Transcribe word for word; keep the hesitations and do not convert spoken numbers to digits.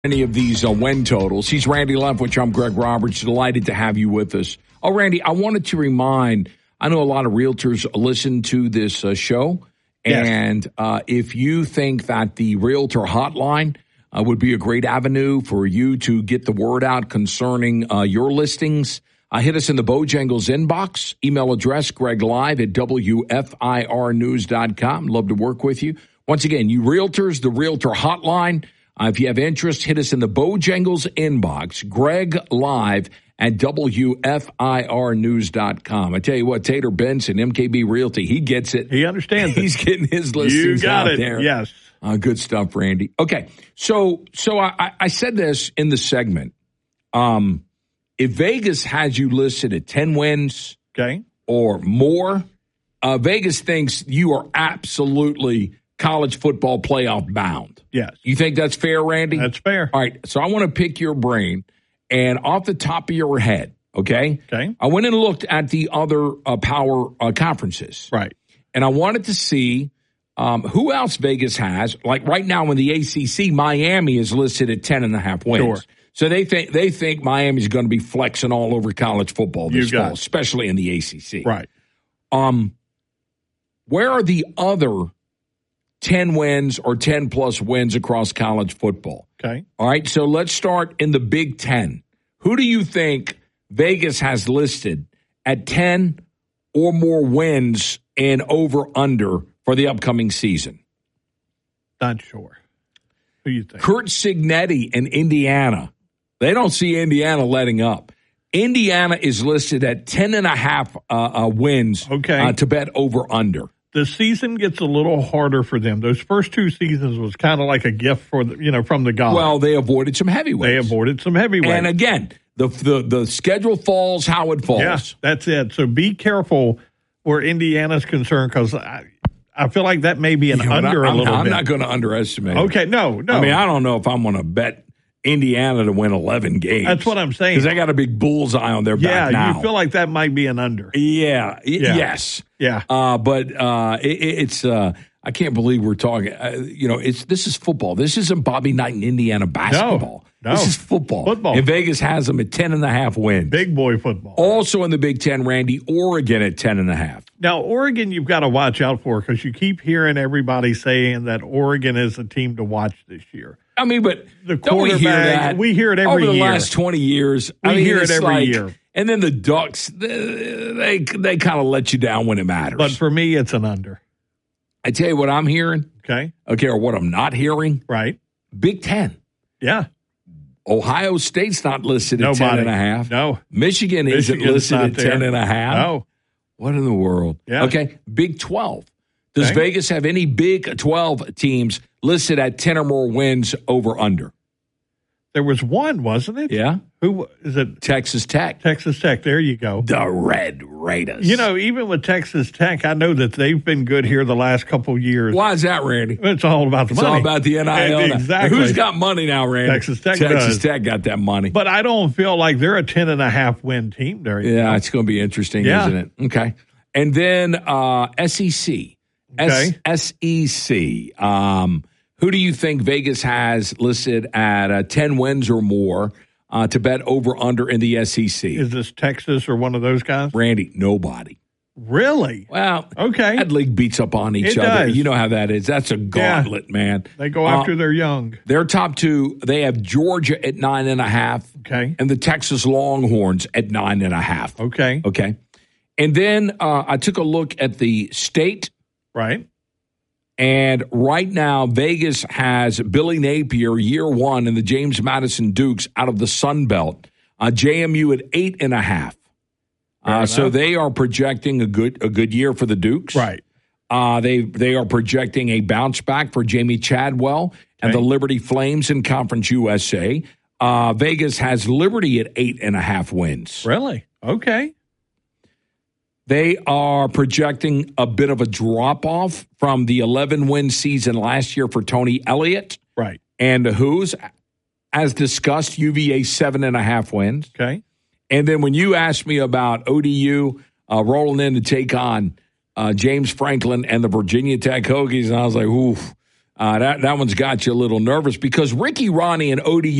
Any of these uh, win totals. He's Randy Leftwich. I'm Greg Roberts. Delighted to have you with us. Oh, Randy, I wanted to remind, I know a lot of realtors listen to this uh, show, yes. and uh, if you think that the Realtor Hotline uh, would be a great avenue for you to get the word out concerning uh, your listings, uh, hit us in the Bojangles inbox. Email address, Greg Live at W F I R news dot com. Love to work with you. Once again, you realtors, the Realtor Hotline. Uh, if you have interest, hit us in the Bojangles inbox, Greg Live at W F I R news dot com. I tell you what, Tater Benson, M K B Realty, he gets it. He understands He's it. getting his listings you got out it. there. Yes. Uh, good stuff, Randy. Okay, so so I, I said this in the segment. Um, if Vegas has you listed at ten wins okay. or more, uh, Vegas thinks you are absolutely college football playoff bound. Yes. You think that's fair, Randy? That's fair. All right. So I want to pick your brain, and off the top of your head, okay? Okay. I went and looked at the other uh, power uh, conferences. Right. And I wanted to see um, who else Vegas has. Like right now in the A C C, Miami is listed at ten and a half wins. Sure. So they think they think Miami's going to be flexing all over college football this You got fall, it. especially in the A C C. Right. Um, where are the other ten wins or ten plus wins across college football? Okay. All right, so let's start in the Big Ten. Who do you think Vegas has listed at ten or more wins and over-under for the upcoming season? Not sure. Who you think? Kurt Cignetti in Indiana. They don't see Indiana letting up. Indiana is listed at ten and a half uh, uh, wins Okay. uh, to bet over-under. The season gets a little harder for them. Those first two seasons was kind of like a gift for the, you know, from the God. Well, they avoided some heavyweights. They avoided some heavyweights. And again, the, the the schedule falls how it falls. Yeah, that's it. So be careful where Indiana's concerned, because I, I feel like that may be an You know, under I'm, a little I'm bit. not going to underestimate it. Okay, no, no. I mean, I don't know if I'm going to bet Indiana to win eleven games. That's what I'm saying. Because they got a big bullseye on their yeah, back now. you feel like that might be an under. Yeah, y- Yeah. yes. Yeah. Uh, but uh, it, it's, uh, I can't believe we're talking, uh, you know, it's this is football. This isn't Bobby Knight in Indiana basketball. no. This is football. Football. And Vegas has them at ten and a half wins. Big boy football. Also in the Big Ten, Randy, Oregon at ten and a half. Now, Oregon, you've got to watch out for, because you keep hearing everybody saying that Oregon is a team to watch this year. I mean, but The don't we hear quarterback, that? we hear it every Over the year. last twenty years. We I mean, hear it it's every like- year. And then the Ducks, they they, they kind of let you down when it matters. But for me, it's an under. I tell you what I'm hearing, Okay? okay, or what I'm not hearing, Right? Big Ten. Yeah. Ohio State's not listed at Nobody. ten and a half. No. Michigan isn't Michigan's listed not at ten there. and a half. No. What in the world? Yeah. Okay, Big twelve. Does Okay. Vegas have any Big twelve teams listed at ten or more wins over under? There was one, wasn't it? Yeah. Who is it? Texas Tech. Texas Tech. There you go. The Red Raiders. You know, even with Texas Tech, I know that they've been good here the last couple of years. Why is that, Randy? It's all about the It's money. all about the N I L. now. Exactly. Who's got money now, Randy? Texas Tech Texas does. Tech got that money. But I don't feel like they're a ten and a half win team there. you yeah, know? it's going to be interesting, Yeah. isn't it? Okay. And then uh, S E C. Okay. S- SEC. Um, who do you think Vegas has listed at uh, ten wins or more uh, to bet over under in the S E C? Is this Texas or one of those guys? Randy, nobody. Really? Well, Okay. that league beats up on each It other. does. You know how that is. That's a gauntlet, man. They go Uh, after their young. Their top two, they have Georgia at nine and a half. Okay. And the Texas Longhorns at nine and a half. Okay. Okay. And then uh, I took a look at the state, Right. and right now Vegas has Billy Napier, year one, and the James Madison Dukes out of the Sun Belt. Uh, J M U at eight and a half. Uh, so enough. they are projecting a good a good year for the Dukes. Right. Uh, they they are projecting a bounce back for Jamie Chadwell and Okay. the Liberty Flames in Conference U S A. Uh, Vegas has Liberty at eight and a half wins. Really? Okay. They are projecting a bit of a drop off from the eleven win season last year for Tony Elliott. Right. And who's, as discussed, U V A seven and a half wins. Okay. And then when you asked me about O D U uh, rolling in to take on uh, James Franklin and the Virginia Tech Hokies, and I was like, oof, Uh, that, that one's got you a little nervous because Ricky, Ronnie, and O D